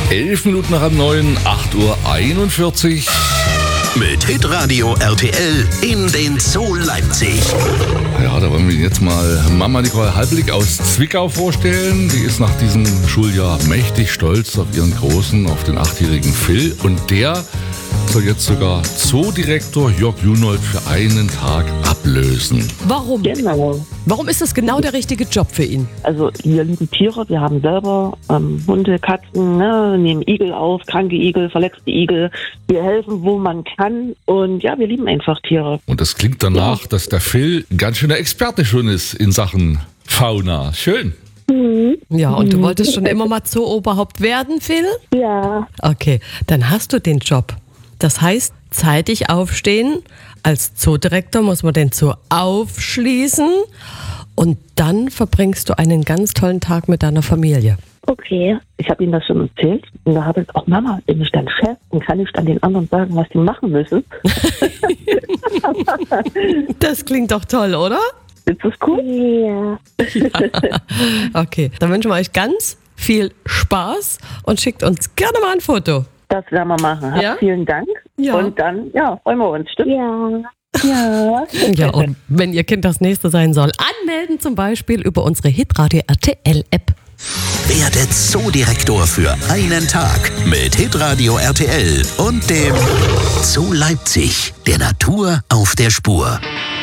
11 Minuten nach 9, 8:41 Uhr. Mit Hitradio RTL in den Zoo Leipzig. Ja, da wollen wir jetzt mal Mama Nicole Halblig aus Zwickau vorstellen. Die ist nach diesem Schuljahr mächtig stolz auf ihren Großen, auf den 8-jährigen Phil. Und der soll jetzt sogar Zoodirektor Jörg Junold für einen Tag ablösen. Warum? Genau. Warum ist das genau der richtige Job für ihn? Also wir lieben Tiere, wir haben selber Hunde, Katzen, nehmen Igel auf, kranke Igel, verletzte Igel. Wir helfen, wo man kann und ja, wir lieben einfach Tiere. Und es klingt danach, dass der Phil ganz schöner Experte schon ist in Sachen Fauna. Schön. Ja, und du wolltest schon immer mal Zoooberhaupt werden, Phil? Ja, Okay, dann hast du den Job. Das heißt, zeitig aufstehen. Als Zoodirektor muss man den Zoo aufschließen und dann verbringst du einen ganz tollen Tag mit deiner Familie. okay. Ich habe Ihnen das schon erzählt und da habe ich auch Mama, bin ich dann Chef und kann ich dann den anderen sagen, was die machen müssen. Das klingt doch toll, oder? Ist das cool? Ja. Okay, dann wünschen wir euch ganz viel Spaß und schickt uns gerne mal ein Foto. Das werden wir machen. Ja? Vielen Dank. Ja. Und dann, freuen wir uns, stimmt? Ja. Ja. Ja, und wenn Ihr Kind das nächste sein soll, anmelden zum Beispiel über unsere Hitradio RTL App. Werde Zoodirektor für einen Tag mit Hitradio RTL und dem Zoo Leipzig, der Natur auf der Spur.